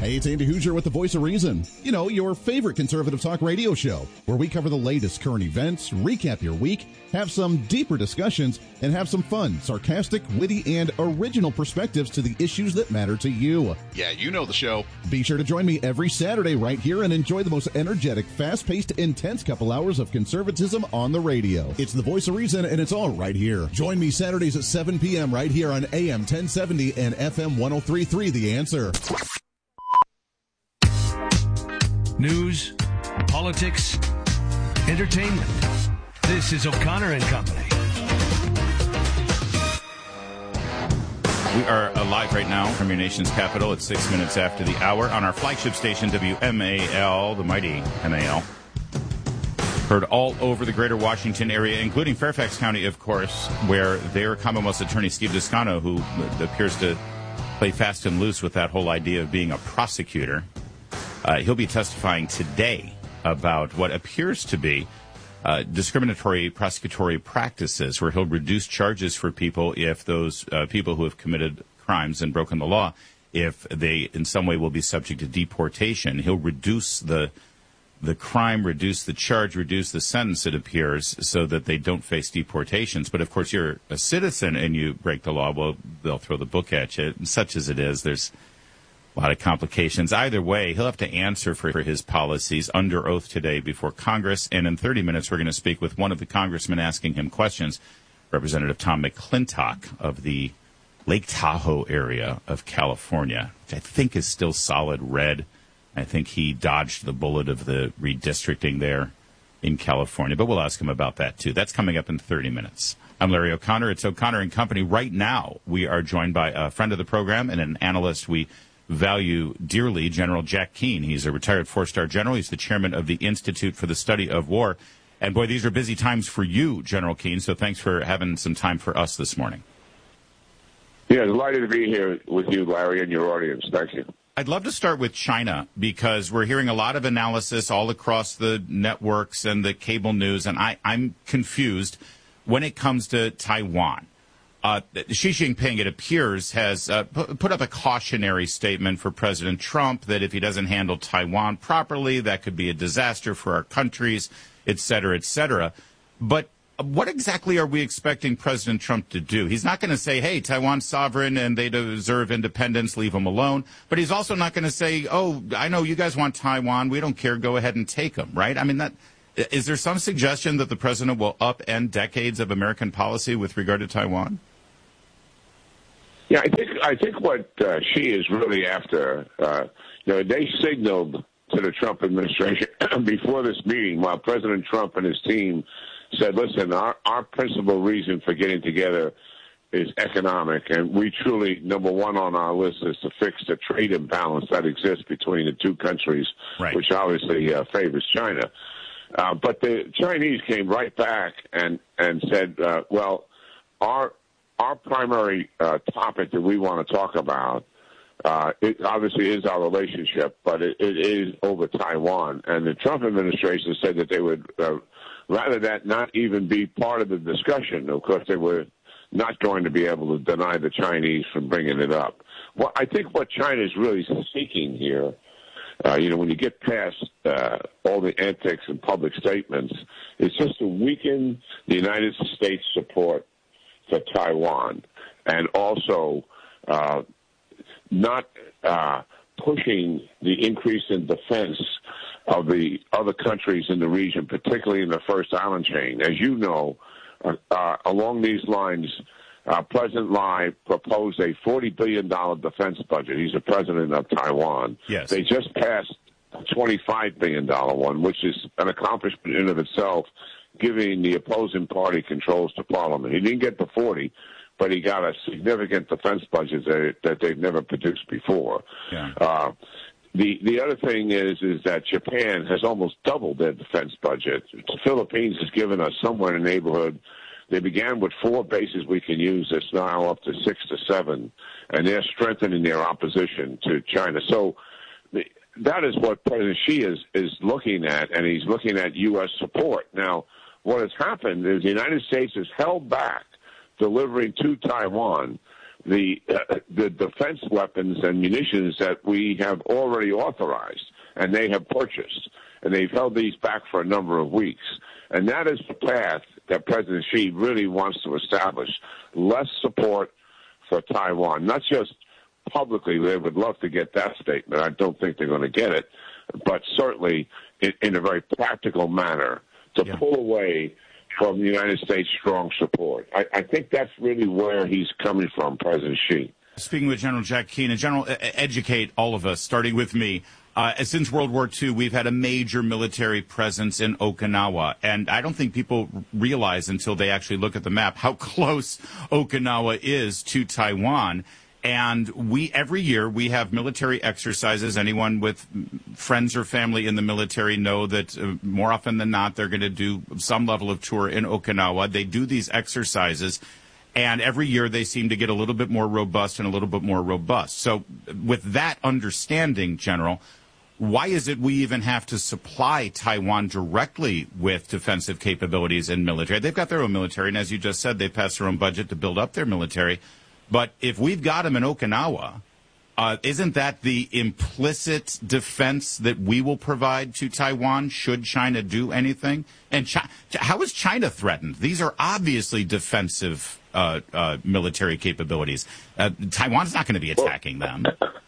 Hey, it's Andy Hoosier with the Voice of Reason. You know, your favorite conservative talk radio show, where we cover the latest current events, recap your week, have some deeper discussions, and have some fun, sarcastic, witty, and original perspectives to the issues that matter to you. Yeah, you know the show. Be sure to join me every Saturday right here and enjoy the most energetic, fast-paced, intense couple hours of conservatism on the radio. It's the Voice of Reason, and it's all right here. Join me Saturdays at 7 p.m. right here on AM 1070 and FM 103.3 The Answer. News, politics, entertainment. This is O'Connor and Company. We are live right now from your nation's capital at 6 minutes after the hour on our flagship station, WMAL, the mighty MAL. Heard all over the greater Washington area, including Fairfax County, of course, where their Commonwealth's attorney, Steve Descano, who appears to play fast and loose with that whole idea of being a prosecutor. He'll be testifying today about what appears to be discriminatory prosecutory practices, where he'll reduce charges for people if those people who have committed crimes and broken the law, if they in some way will be subject to deportation. He'll reduce the crime, reduce the charge, reduce the sentence, it appears, so that they don't face deportations. But, of course, you're a citizen and you break the law, well, they'll throw the book at you. And such as it is, there's a lot of complications. Either way, he'll have to answer for his policies under oath today before Congress. And in 30 minutes, we're going to speak with one of the congressmen asking him questions, Representative Tom McClintock of the Lake Tahoe area of California, which I think is still solid red. I think he dodged the bullet of the redistricting there in California. But we'll ask him about that, too. That's coming up in 30 minutes. I'm Larry O'Connor. It's O'Connor and Company. Right now, we are joined by a friend of the program and an analyst we value dearly, General Jack Keane. He's a retired four-star general. He's the chairman of the Institute for the Study of War. And, boy, these are busy times for you, General Keane, so thanks for having some time for us this morning. Yeah, delighted to be here with you, Larry, and your audience. Thank you. I'd love to start with China, because we're hearing a lot of analysis all across the networks and the cable news, and I'm confused when it comes to Taiwan. Xi Jinping, it appears, has put up a cautionary statement for President Trump that if he doesn't handle Taiwan properly, that could be a disaster for our countries, et cetera, et cetera. But what exactly are we expecting President Trump to do? He's not going to say, hey, Taiwan's sovereign and they deserve independence, leave them alone. But he's also not going to say, oh, I know you guys want Taiwan, we don't care, go ahead and take them, right? I mean, is there some suggestion that the president will upend decades of American policy with regard to Taiwan? Yeah, I think what Xi is really after, they signaled to the Trump administration before this meeting, while President Trump and his team said, listen, our principal reason for getting together is economic, and we truly, number one on our list is to fix the trade imbalance that exists between the two countries, right, which obviously favors China. But the Chinese came right back and said, well, our primary topic that we want to talk about, it obviously is our relationship, but it is over Taiwan. And the Trump administration said that they would rather that not even be part of the discussion. Of course, they were not going to be able to deny the Chinese from bringing it up. Well, I think what China is really seeking here, when you get past all the antics and public statements, is just to weaken the United States support for Taiwan, and also not pushing the increase in defense of the other countries in the region, particularly in the First Island chain. As you know, along these lines, President Lai proposed a $40 billion defense budget. He's the president of Taiwan. Yes. They just passed a $25 billion one, which is an accomplishment in of itself, giving the opposing party controls to Parliament. He didn't get the 40, but he got a significant defense budget that they've never produced before. Yeah. The other thing is that Japan has almost doubled their defense budget. The Philippines has given us somewhere in the neighborhood. They began with 4 bases we can use. It's now up to 6 to 7, and they're strengthening their opposition to China. So that is what President Xi is looking at, and he's looking at U.S. support. Now, what has happened is the United States has held back delivering to Taiwan the defense weapons and munitions that we have already authorized and they have purchased. And they've held these back for a number of weeks. And that is the path that President Xi really wants to establish. Less support for Taiwan, not just publicly. They would love to get that statement. I don't think they're going to get it, but certainly in a very practical manner to pull away from the United States' strong support. I think that's really where he's coming from, President Xi. Speaking with General Jack Keane, and General, educate all of us, starting with me. Since World War II, we've had a major military presence in Okinawa, and I don't think people realize until they actually look at the map how close Okinawa is to Taiwan. And every year we have military exercises. Anyone with friends or family in the military know that more often than not they're going to do some level of tour in Okinawa. They do these exercises, and every year they seem to get a little bit more robust and a little bit more robust. So with that understanding, General, why is it we even have to supply Taiwan directly with defensive capabilities and military? They've got their own military, and as you just said, they pass their own budget to build up their military. But if we've got them in Okinawa, isn't that the implicit defense that we will provide to Taiwan should China do anything? And how is China threatened? These are obviously defensive military capabilities. Taiwan's not going to be attacking them.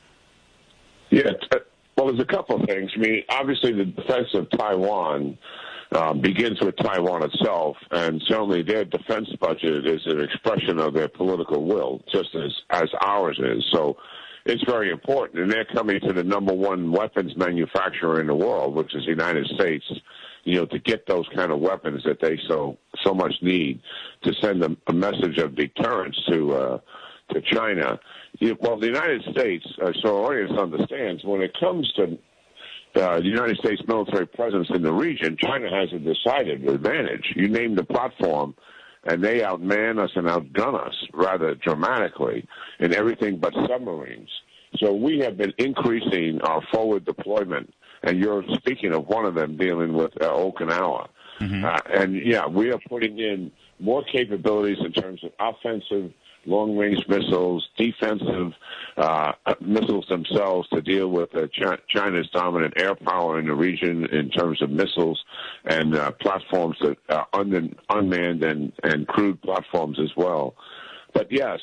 Yeah. Well, there's a couple of things. I mean, obviously the defense of Taiwan begins with Taiwan itself, and certainly their defense budget is an expression of their political will, just as ours is. So it's very important, and they're coming to the number one weapons manufacturer in the world, which is the United States, to get those kind of weapons that they so much need to send a message of deterrence to China. Well, the United States, so our audience understands, when it comes to the United States military presence in the region, China has a decided advantage. You name the platform, and they outman us and outgun us rather dramatically in everything but submarines. So we have been increasing our forward deployment, and you're speaking of one of them dealing with Okinawa. Mm-hmm. We are putting in more capabilities in terms of offensive long-range missiles, defensive missiles themselves to deal with China's dominant air power in the region in terms of missiles and platforms that are unmanned and crewed platforms as well. But yes,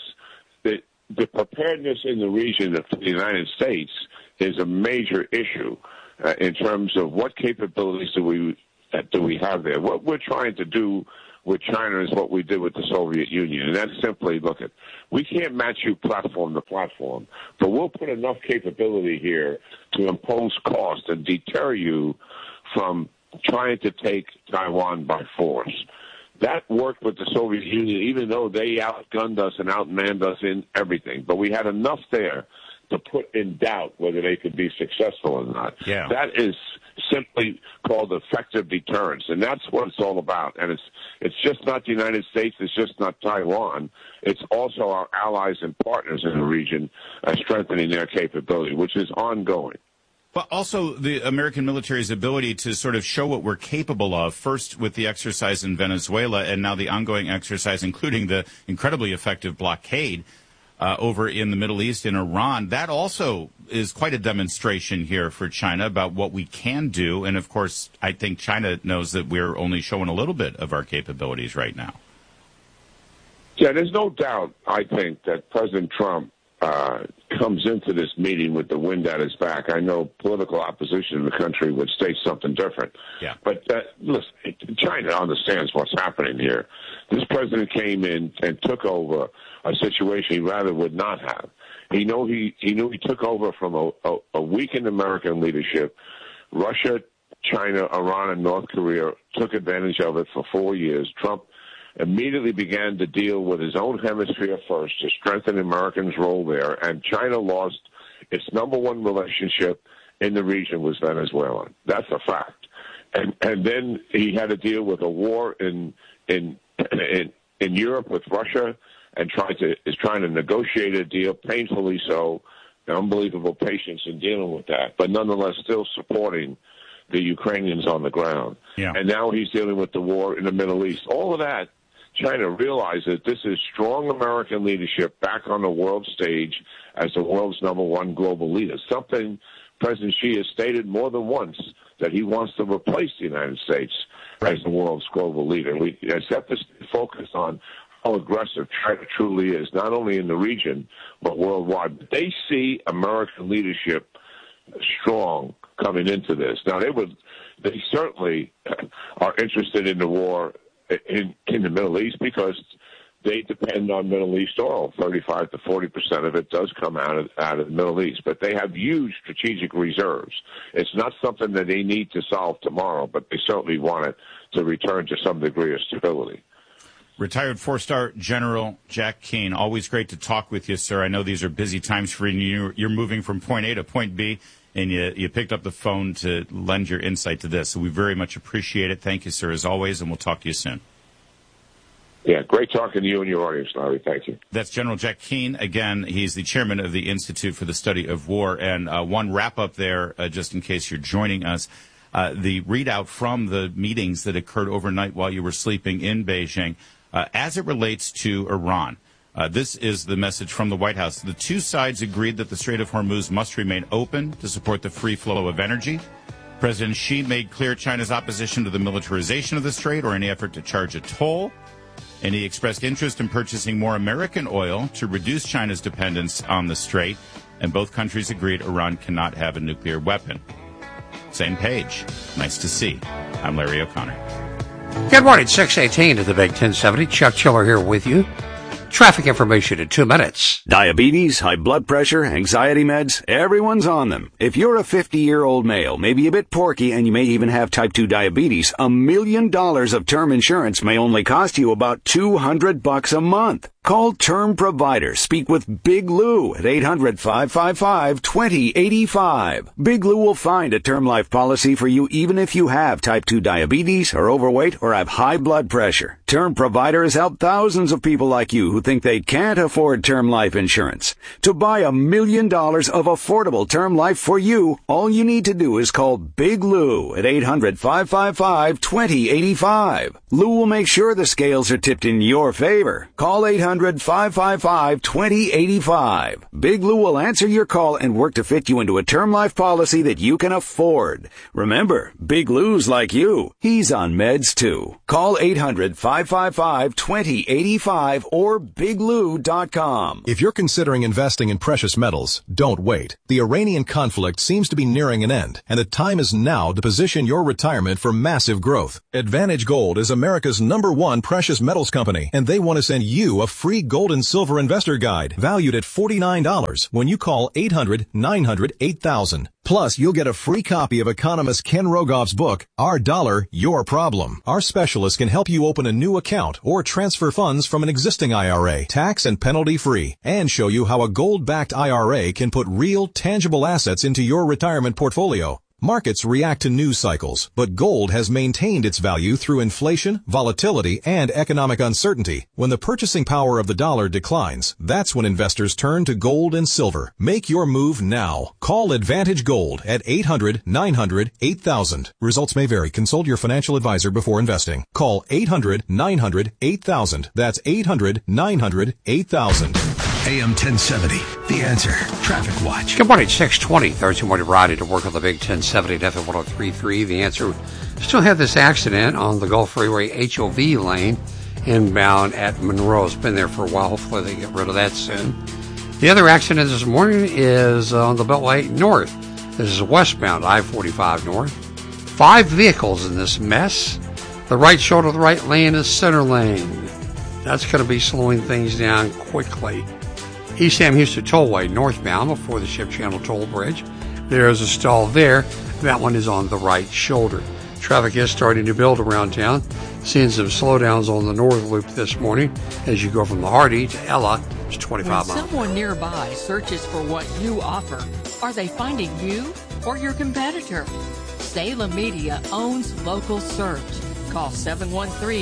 the preparedness in the region of the United States is a major issue in terms of what capabilities do we have there. What we're trying to do with China is what we did with the Soviet Union. And that's simply, we can't match you platform to platform, but we'll put enough capability here to impose cost and deter you from trying to take Taiwan by force. That worked with the Soviet Union, even though they outgunned us and outmanned us in everything. But we had enough there to put in doubt whether they could be successful or not. Yeah. That is simply called effective deterrence, and that's what it's all about. And it's just not the United States, it's just not Taiwan. It's also our allies and partners in the region strengthening their capability, which is ongoing. But also the American military's ability to sort of show what we're capable of, first with the exercise in Venezuela and now the ongoing exercise, including the incredibly effective blockade over in the Middle East in Iran. That also is quite a demonstration here for China about what we can do. And, of course, I think China knows that we're only showing a little bit of our capabilities right now. Yeah, there's no doubt, I think, that President Trump comes into this meeting with the wind at his back. I know political opposition in the country would state something different. Yeah. But listen, China understands what's happening here. This president came in and took over a situation he rather would not have. He knew he took over from a weakened American leadership. Russia, China, Iran, and North Korea took advantage of it for 4 years. Trump immediately began to deal with his own hemisphere first to strengthen Americans' role there, and China lost its number one relationship in the region was Venezuela. That's a fact. And then he had to deal with a war in Europe with Russia, and is trying to negotiate a deal, painfully so, unbelievable patience in dealing with that, but nonetheless still supporting the Ukrainians on the ground. Yeah. And now he's dealing with the war in the Middle East. All of that China realize that this is strong American leadership back on the world stage as the world's number one global leader, something President Xi has stated more than once, that he wants to replace the United States as the world's global leader. We have to focus on how aggressive China truly is, not only in the region, but worldwide. But they see American leadership strong coming into this. Now, they certainly are interested in the war in the Middle East because they depend on Middle East oil. 35 to 40% of it does come out of the Middle East, but they have huge strategic reserves. It's not something that they need to solve tomorrow, but they certainly want it to return to some degree of stability. Retired four-star General Jack Keane, always great to talk with you, sir. I know these are busy times for you. You're moving from point A to point B, and you picked up the phone to lend your insight to this. So we very much appreciate it. Thank you, sir, as always, and we'll talk to you soon. Yeah, great talking to you and your audience, Larry. Thank you. That's General Jack Keane. Again, he's the chairman of the Institute for the Study of War. And one wrap-up there, just in case you're joining us, the readout from the meetings that occurred overnight while you were sleeping in Beijing, as it relates to Iran. This is the message from the White House. The two sides agreed that the Strait of Hormuz must remain open to support the free flow of energy. President Xi made clear China's opposition to the militarization of the strait or any effort to charge a toll. And he expressed interest in purchasing more American oil to reduce China's dependence on the strait. And both countries agreed Iran cannot have a nuclear weapon. Same page. Nice to see. I'm Larry O'Connor. Good morning, 6:18 to the Big 1070. Chuck Chiller here with you. Traffic information in 2 minutes. Diabetes, high blood pressure, anxiety meds, everyone's on them. If you're a 50-year-old male, maybe a bit porky, and you may even have type 2 diabetes, $1 million of term insurance may only cost you about $200 a month. Call Term Provider. Speak with Big Lou at 800-555-2085. Big Lou will find a term life policy for you even if you have type 2 diabetes, are overweight, or have high blood pressure. Term Provider has helped thousands of people like you who think they can't afford term life insurance. To buy $1 million of affordable term life for you, all you need to do is call Big Lou at 800-555-2085. Lou will make sure the scales are tipped in your favor. Call 800-555-2085. Big Lou will answer your call and work to fit you into a term life policy that you can afford. Remember, Big Lou's like you. He's on meds too. Call 800-555-2085 or biglou.com. If you're considering investing in precious metals, don't wait. The Iranian conflict seems to be nearing an end, and the time is now to position your retirement for massive growth. Advantage Gold is America's #1 precious metals company, and they want to send you a free gold and silver investor guide valued at $49 when you call 800-900-8000. Plus, you'll get a free copy of economist Ken Rogoff's book, Our Dollar, Your Problem. Our specialists can help you open a new account or transfer funds from an existing IRA, tax and penalty free, and show you how a gold-backed IRA can put real, tangible assets into your retirement portfolio. Markets react to news cycles, but gold has maintained its value through inflation, volatility, and economic uncertainty. When the purchasing power of the dollar declines, that's when investors turn to gold and silver. Make your move now. Call Advantage Gold at 800-900-8000. Results may vary. Consult your financial advisor before investing. Call 800-900-8000. That's 800-900-8000. AM 1070, The Answer. Traffic Watch. Good morning, 6:20. Thursday morning riding to work on the Big 1070 at FM 103.3. The Answer. Still have this accident on the Gulf Freeway HOV lane inbound at Monroe. It's been there for a while. Hopefully they get rid of that soon. The other accident this morning is on the Beltway North. This is westbound I-45 North. 5 vehicles in this mess. The right shoulder of the right lane is center lane. That's going to be slowing things down quickly. East Sam Houston Tollway northbound before the Ship Channel Toll Bridge. There's a stall there. That one is on the right shoulder. Traffic is starting to build around town. Seeing some slowdowns on the north loop this morning as you go from the Hardy to Ella. It's 25 miles. When someone nearby searches for what you offer, are they finding you or your competitor? Salem Media owns local search. Call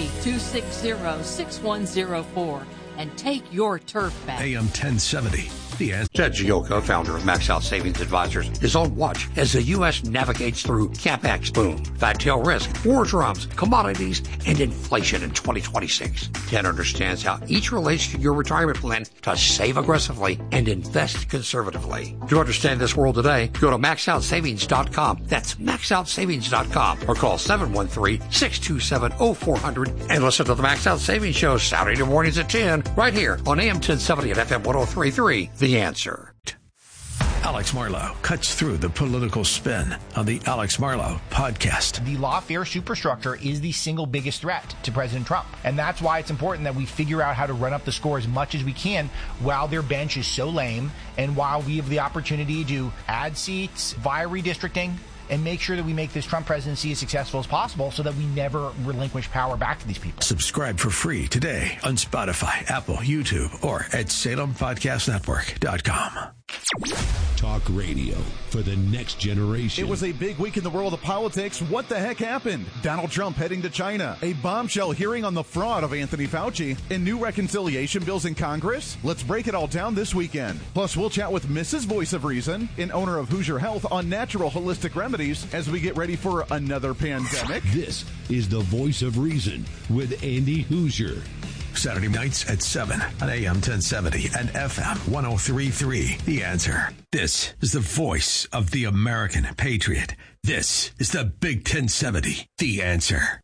713-260-6104 and take your turf back. AM 1070, The Answer. Ted Gioka, founder of Max Out Savings Advisors, is on watch as the U.S. navigates through CapEx boom, fat tail risk, war drums, commodities, and inflation in 2026. Ted understands how each relates to your retirement plan to save aggressively and invest conservatively. To understand this world today, go to maxoutsavings.com. That's maxoutsavings.com or call 713-627-0400 and listen to the Max Out Savings Show Saturday mornings at 10 right here on AM 1070 and FM 103.3. The Answer. Alex Marlow cuts through the political spin on the Alex Marlow podcast. The lawfare superstructure is the single biggest threat to President Trump. And that's why it's important that we figure out how to run up the score as much as we can while their bench is so lame and while we have the opportunity to add seats via redistricting and make sure that we make this Trump presidency as successful as possible so that we never relinquish power back to these people. Subscribe for free today on Spotify, Apple, YouTube, or at SalemPodcastNetwork.com. Talk radio for the next generation. It was a big week in the world of politics. What the heck happened? Donald Trump heading to China, a bombshell hearing on the fraud of Anthony Fauci, and new reconciliation bills in Congress? Let's break it all down this weekend. Plus, we'll chat with Mrs. Voice of Reason, an owner of Hoosier Health, on natural holistic remedies as we get ready for another pandemic. This is the Voice of Reason with Andy Hoosier. Saturday nights at 7 on AM 1070 and FM 103.3. The Answer. This is the voice of the American patriot. This is the Big 1070. The Answer.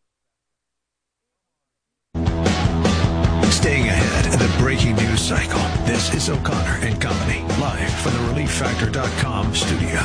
Staying ahead of the breaking news cycle. This is O'Connor and Company, live from the ReliefFactor.com studio.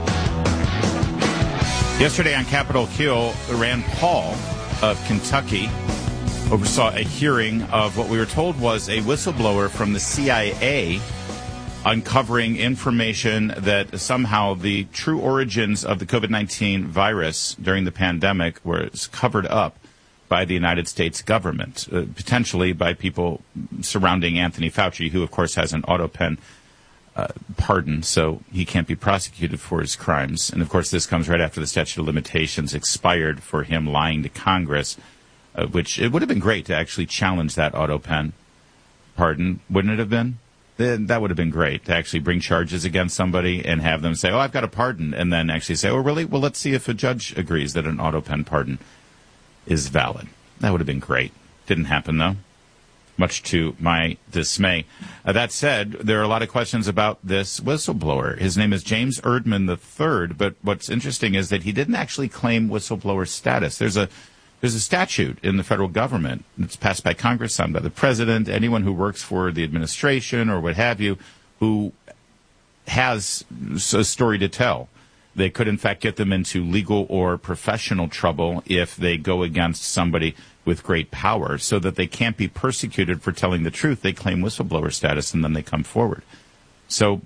Yesterday on Capitol Hill, Rand Paul of Kentucky oversaw a hearing of what we were told was a whistleblower from the CIA uncovering information that somehow the true origins of the COVID-19 virus during the pandemic was covered up by the United States government, potentially by people surrounding Anthony Fauci, who, of course, has an AutoPen pardon, so he can't be prosecuted for his crimes. And, of course, this comes right after the statute of limitations expired for him lying to Congress, which it would have been great to actually challenge that AutoPen pardon, wouldn't it have been? That would have been great to actually bring charges against somebody and have them say, oh, I've got a pardon, and then actually say, oh, really? Well, let's see if a judge agrees that an AutoPen pardon is valid. That would have been great. Didn't happen, though, much to my dismay. That said, there are a lot of questions about this whistleblower. His name is James Erdman III, but what's interesting is that he didn't actually claim whistleblower status. There's a statute in the federal government that's passed by Congress, signed by the president, anyone who works for the administration or what have you, who has a story to tell. They could, in fact, get them into legal or professional trouble if they go against somebody with great power, so that they can't be persecuted for telling the truth. They claim whistleblower status, and then they come forward. So